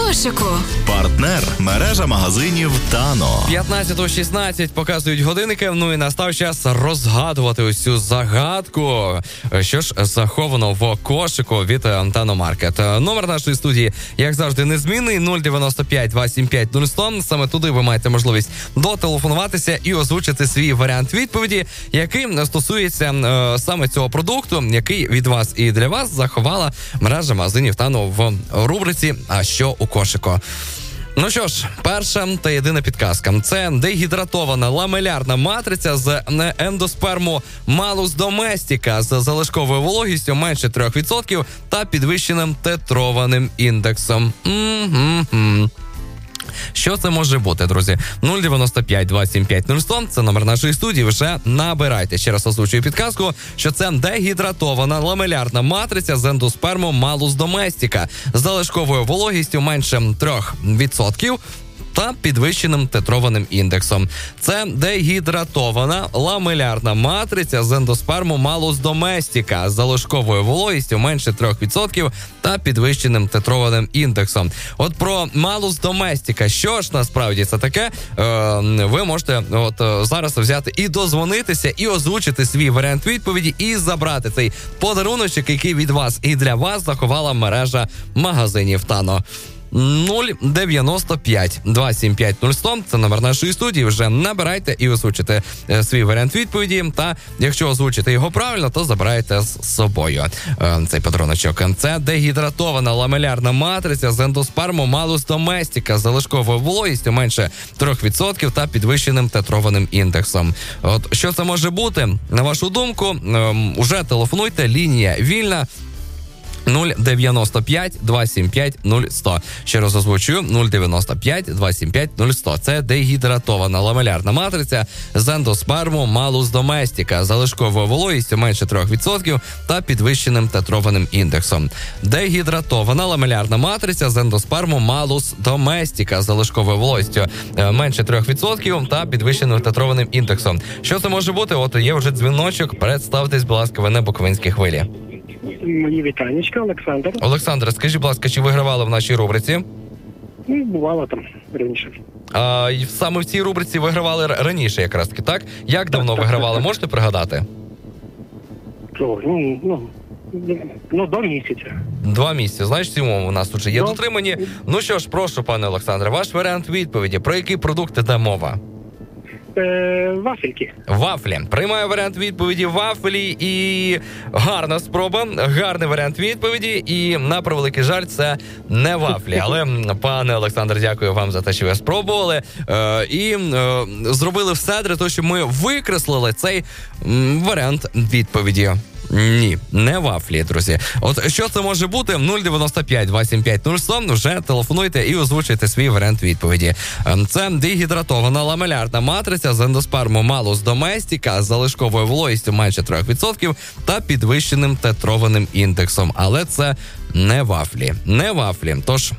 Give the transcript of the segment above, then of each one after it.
кошику. Партнер – мережа магазинів Тано. 15:16 показують годинники, ну і настав час розгадувати ось цю загадку. Що ж заховано в кошику від Тано Маркет. Номер нашої студії, як завжди, незмінний 095 275 0100. Саме туди ви маєте можливість дотелефонуватися і озвучити свій варіант відповіді, який стосується саме цього продукту, який від вас і для вас заховала мережа магазинів Тано в рубриці «А що у кошику?». Ну що ж, перша та єдина підказка. Це дегідратована ламелярна матриця з ендосперму Malus domestica з залишковою вологістю менше 3% та підвищеним тетрованим індексом. Що це може бути, друзі? 095 275 0100, це номер нашої студії, вже набирайте. Ще раз озвучую підказку, що це дегідратована ламелярна матриця з ендосперму Malus domestica з залишковою вологістю менше 3% та підвищеним тетрованим індексом. Це дегідратована ламелярна матриця з ендосперму Malus domestica з залишковою вологістю менше 3% та підвищеним тетрованим індексом. От про Malus domestica, що ж насправді це таке, ви можете зараз взяти і дозвонитися, і озвучити свій варіант відповіді, і забрати цей подаруночок, який від вас і для вас заховала мережа магазинів Тано. 095 275 0100, це номер нашої студії, вже набирайте і озвучите свій варіант відповіді, та якщо озвучите його правильно, то забирайте з собою цей подаруночок. Це дегідратована ламелярна матриця з ендосперму Malus domestica з залишковою вологістю менше 3% та підвищеним тетрованим індексом. От що це може бути? На вашу думку, уже телефонуйте, лінія вільна. 095 275 0100. Ще раз озвучую, 095 275 0100. Це дегідратована ламелярна матриця з ендосперму Malus domestica з залишковою вологістю менше 3% та підвищеним тетрованим індексом. Дегідратована ламелярна матриця з ендосперму Malus domestica з залишковою вологістю менше 3% та підвищеним тетрованим індексом. Що це може бути? От є вже дзвіночок. Представтесь, будь ласка, ви на Буковинській хвилі. Мої вітанечка, Олександр. Олександр, скажіть, будь ласка, чи вигравали в нашій рубриці? Ну, бувало там раніше. Саме в цій рубриці вигравали раніше якраз таки, так? Як давно вигравали, можете пригадати? До місяця. 2 місяці. Знаєш, цьому у нас тут же є дотримані. Ну що ж, прошу, пане Олександре, ваш варіант відповіді. Про які продукти йде мова? Вафельки. Вафлі. Приймаю варіант відповіді вафлі і гарна спроба, гарний варіант відповіді і на превеликий жаль це не вафлі. Але, пане Олександр, дякую вам за те, що ви спробували і зробили все для того, щоб ми викреслили цей варіант відповіді. Ні, не вафлі, друзі. От що це може бути? 095 275 0100. Вже телефонуйте і озвучуйте свій варіант відповіді. Це дегідратована ламелярна матриця з ендосперму Malus domestica з залишковою вологістю менше 3% та підвищеним тетрованим індексом. Але це не вафлі. Не вафлі. Тож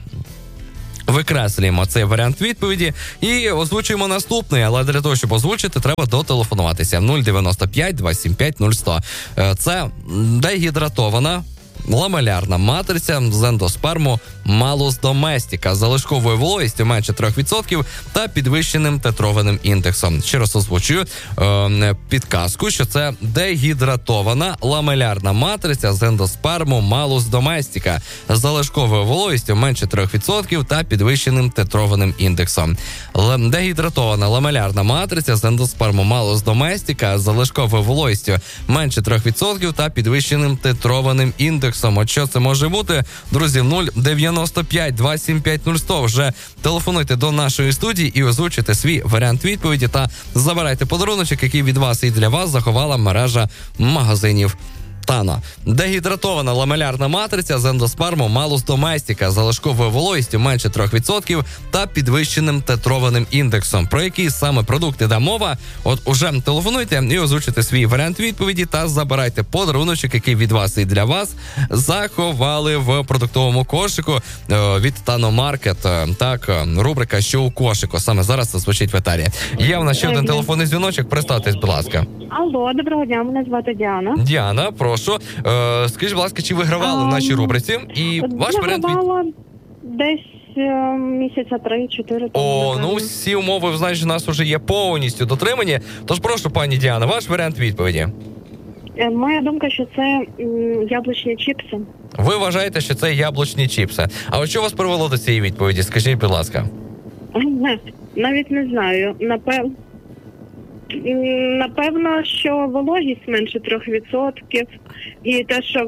викреслюємо цей варіант відповіді і озвучуємо наступний, але для того, щоб озвучити, треба дотелефонуватися 095 275 0100. Це дегідратована ламелярна матриця з ендосперму Malus domestica з залишковою вологістю менше 3% та підвищеним тетрованим індексом. Ще раз озвучую підказку, що це дегідратована ламелярна матриця з ендосперму Malus domestica з залишковою вологістю менше 3% та підвищеним тетрованим індексом. Дегідратована ламелярна матриця з ендосперму Malus domestica з залишковою вологістю менше 3% та підвищеним тетрованим індексом. От що це може бути? Друзі, 095 275 0100. Вже телефонуйте до нашої студії і озвучуйте свій варіант відповіді та забирайте подаруночок, який від вас і для вас заховала мережа магазинів Тано. Дегідратована ламелярна матриця з ендосперму Malus domestica з залишковою вологістю менше 3% та підвищеним тетрованим індексом. Про який саме продукт іде мова? От уже телефонуйте і озвучуйте свій варіант відповіді та забирайте подаруночок, який від вас і для вас заховали в продуктовому кошику від Тано Маркет. Так, рубрика «Що у кошику?» саме зараз це звучить в етері. Є в нас ще один телефонний дзвіночок. Представтесь, будь ласка. Алло, доброго дня, мене звати Діана. Діана, прошу. Скажіть, будь ласка, чи вигравали в нашій рубриці? І ваш варіант вигравала десь місяця 3-4 тому. О, напевно. ну всі умови, значить, у нас вже є повністю дотримані. Тож прошу, пані Діана, ваш варіант відповіді. Моя думка, що це яблучні чіпси. Ви вважаєте, що це яблучні чіпси. А от що вас привело до цієї відповіді? Скажіть, будь ласка. Навіть не знаю. Напевно, що вологість менше 3%. І те, що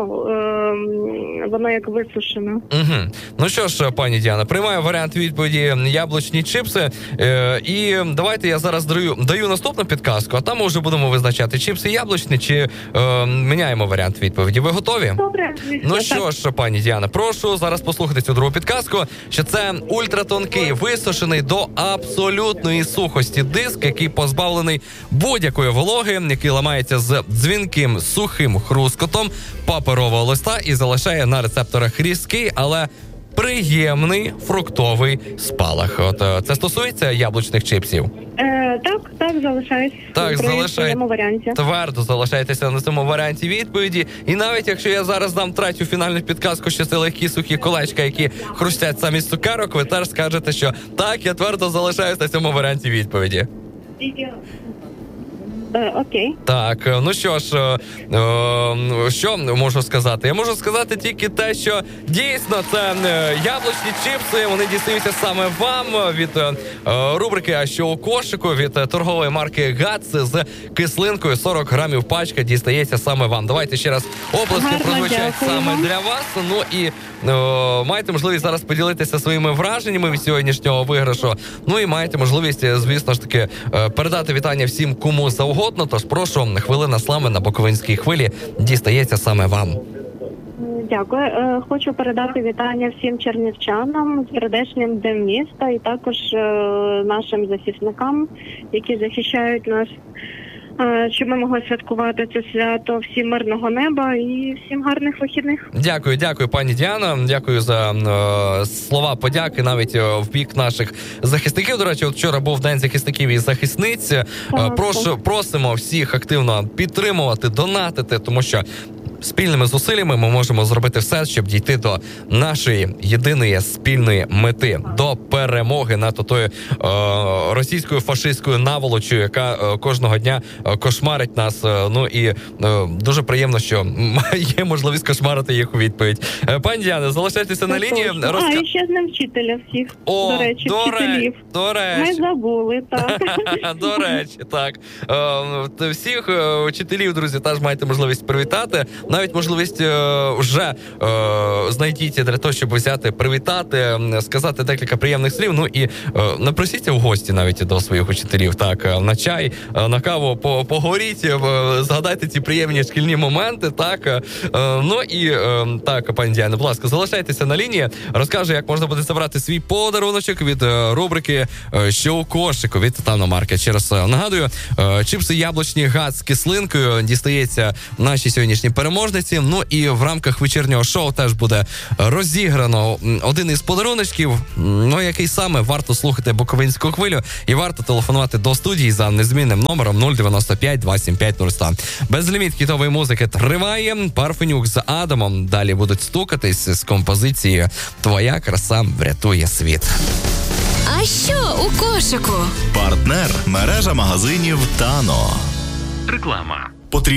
воно як висушено. Угу. Ну що ж, пані Діана, приймаю варіант відповіді яблучні чіпси. І давайте я зараз даю наступну підказку, а там ми вже будемо визначати, чіпси яблучні чи міняємо варіант відповіді. Ви готові? Добре. Ну що ж, пані Діана, прошу зараз послухати цю другу підказку, що це ультратонкий, висушений до абсолютної сухості диск, який позбавлений будь-якої вологи, який ламається з дзвінким сухим хрускотом паперового листа і залишає на рецепторах різкий, але приємний фруктовий спалах. От це стосується яблучних чипсів? Так, залишаюсь. Так, своєму варіанті. Твердо залишайтеся на цьому варіанті відповіді. І навіть якщо я зараз дам третю фінальну підказку, що це легкі сухі колечка, які хрустять замість цукерок, ви теж скажете, що так, я твердо залишаюсь на цьому варіанті відповіді. Окей. Так, ну що ж, що можу сказати? Я можу сказати тільки те, що дійсно це яблучні чіпси, вони дістаються саме вам від рубрики «А що у кошику», від торгової марки ГАЦ з кислинкою 40 грамів пачка дістається саме вам. Давайте ще раз оплески прозвучать саме для вас. Ну і маєте можливість зараз поділитися своїми враженнями від сьогоднішнього виграшу. Ну і маєте можливість, звісно ж таки, передати вітання всім, кому завгодно. Тож прошу, хвилина слави на Буковинській хвилі дістається саме вам. Дякую. Хочу передати вітання всім чернівчанам з прийдешнім Днем міста і також нашим захисникам, які захищають нас, щоб ми могли святкувати це свято. Всім мирного неба і всім гарних вихідних. Дякую, пані Діана. Дякую за слова подяки навіть в бік наших захисників. До речі, от вчора був День захисників і захисниць. Просимо всіх активно підтримувати, донатити, тому що спільними зусиллями ми можемо зробити все, щоб дійти до нашої єдиної спільної мети, до перемоги над тою російською фашистською наволочою, яка кожного дня кошмарить нас. Ну і дуже приємно, що є можливість кошмарити їх у відповідь. Пані Діана, залишайтеся на лінії. І ще з ним вчителя всіх, до речі, вчителів. До речі. Ми забули, так. До речі, так. Всіх вчителів, друзі, теж маєте можливість привітати. Навіть можливість вже знайдіть для того, щоб взяти, привітати, сказати декілька приємних слів. Ну і напросіться в гості навіть до своїх учителів. Так, на чай, на каву поговоріть, згадайте ці приємні шкільні моменти. Так, ну і так, пані Діана, будь ласка, залишайтеся на лінії. Розкажу, як можна буде забрати свій подаруночок від рубрики «Що у кошику» від Титано-Маркет. Ще раз нагадую, чипси яблучні ГАЦ з кислинкою дістається нашій сьогоднішній переможниці. Ну і в рамках вечірнього шоу теж буде розіграно один із подаруночків, ну який саме варто слухати Буковинську хвилю і варто телефонувати до студії за незмінним номером 095 275 0100. Безліміт хітової музики триває. Парфенюк з Адамом далі будуть стукатись з композицією «Твоя краса врятує світ». А що у кошику? Партнер – мережа магазинів «Тано». Реклама.